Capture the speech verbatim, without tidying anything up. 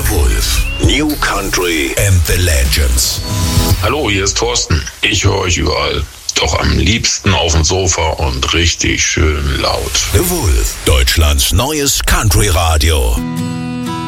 Wolf. New Country and the Legends. Hallo, hier ist Thorsten. Ich höre euch überall. Doch am liebsten auf dem Sofa und richtig schön laut. The Wolf. Deutschlands neues Country-Radio.